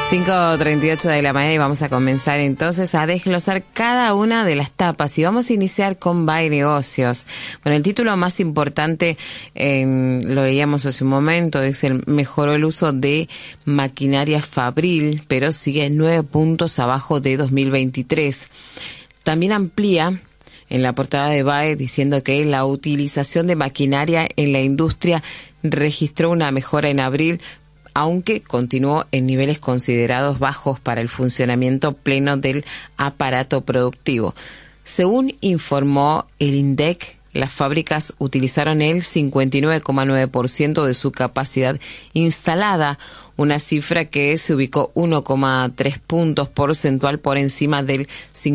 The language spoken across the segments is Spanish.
5:38 de la mañana y vamos a comenzar entonces a desglosar cada una de las tapas y vamos a iniciar con BAE Negocios. Bueno, el título más importante, lo leíamos hace un momento, es mejoró el uso de maquinaria fabril, pero sigue 9 puntos abajo de 2023. También amplía en la portada de BAE diciendo que la utilización de maquinaria en la industria registró una mejora en abril, aunque continuó en niveles considerados bajos para el funcionamiento pleno del aparato productivo. Según informó el INDEC, las fábricas utilizaron el 59,9% de su capacidad instalada, una cifra que se ubicó 1,3 puntos porcentual por encima del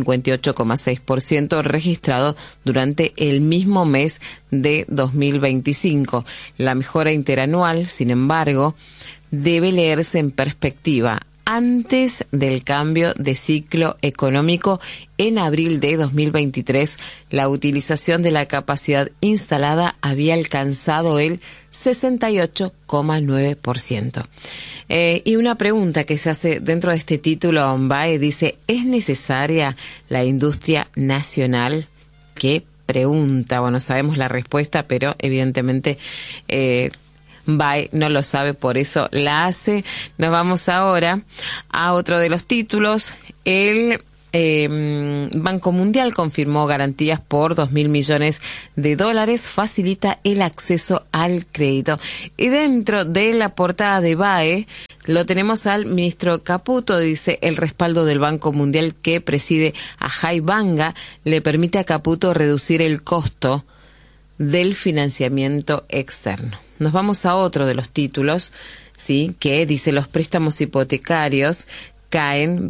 58,6% registrado durante el mismo mes de 2025. La mejora interanual, sin embargo, debe leerse en perspectiva. Antes del cambio de ciclo económico, en abril de 2023, la utilización de la capacidad instalada había alcanzado el 68,9%. Y una pregunta que se hace dentro de este título, BAE dice, ¿es necesaria la industria nacional? ¿Qué pregunta? Bueno, sabemos la respuesta, pero evidentemente BAE no lo sabe, por eso la hace. Nos vamos ahora a otro de los títulos. El Banco Mundial confirmó garantías por $2.000 millones, facilita el acceso al crédito. Y dentro de la portada de BAE lo tenemos al ministro Caputo, dice, el respaldo del Banco Mundial que preside Ajay Banga le permite a Caputo reducir el costo del financiamiento externo. Nos vamos a otro de los títulos, sí, que dice los préstamos hipotecarios caen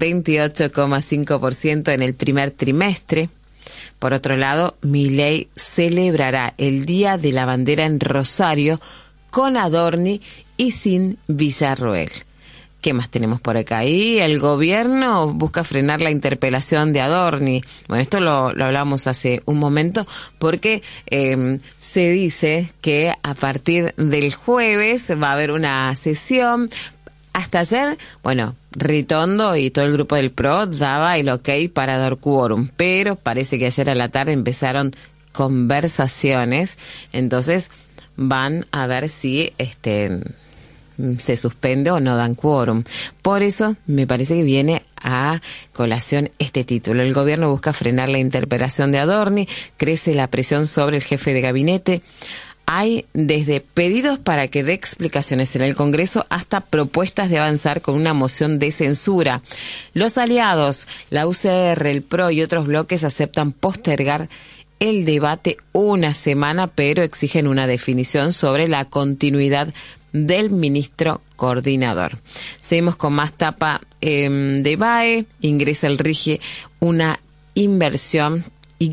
28,5% en el primer trimestre. Por otro lado, Milei celebrará el Día de la Bandera en Rosario con Adorni y sin Villarroel. ¿Qué más tenemos por acá? Y el gobierno busca frenar la interpelación de Adorni. Bueno, esto lo hablamos hace un momento porque se dice que a partir del jueves va a haber una sesión. Hasta ayer, bueno, Ritondo y todo el grupo del PRO daba el ok para dar quórum, pero parece que ayer a la tarde empezaron conversaciones, entonces van a ver si se suspende o no dan quórum. Por eso me parece que viene a colación este título. El gobierno busca frenar la interpelación de Adorni, crece la presión sobre el jefe de gabinete. Hay desde pedidos para que dé explicaciones en el Congreso hasta propuestas de avanzar con una moción de censura. Los aliados, la UCR, el PRO y otros bloques aceptan postergar el debate una semana, pero exigen una definición sobre la continuidad del ministro coordinador. Seguimos con más tapa de BAE. Ingresa en el RIGI una inversión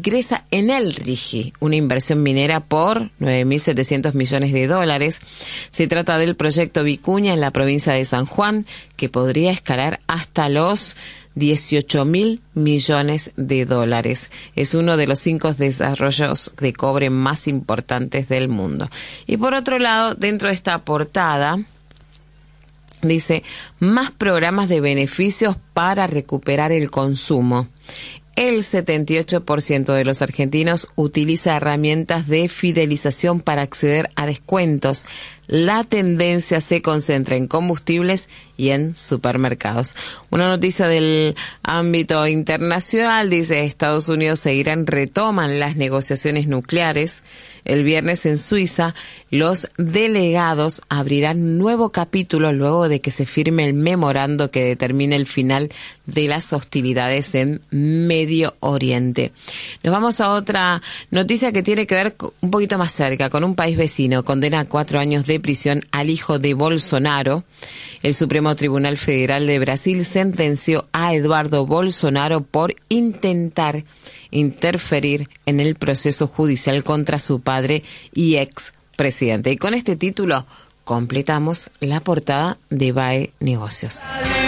minera por $9.700 millones. Se trata del proyecto Vicuña en la provincia de San Juan, que podría escalar hasta los $18.000 millones. Es uno de los 5 desarrollos de cobre más importantes del mundo. Y por otro lado, dentro de esta portada, dice, más programas de beneficios para recuperar el consumo. El 78% de los argentinos utiliza herramientas de fidelización para acceder a descuentos. La tendencia se concentra en combustibles y en supermercados. Una noticia del ámbito internacional dice: Estados Unidos e Irán retoman las negociaciones nucleares. El viernes en Suiza, los delegados abrirán nuevo capítulo luego de que se firme el memorando que determine el final de las hostilidades en Medio Oriente. Nos vamos a otra noticia que tiene que ver un poquito más cerca, con un país vecino. Condena a 4 años de prisión al hijo de Bolsonaro. El Supremo Tribunal Federal de Brasil sentenció a Eduardo Bolsonaro por intentar interferir en el proceso judicial contra su padre y ex presidente. Y con este título completamos la portada de BAE Negocios.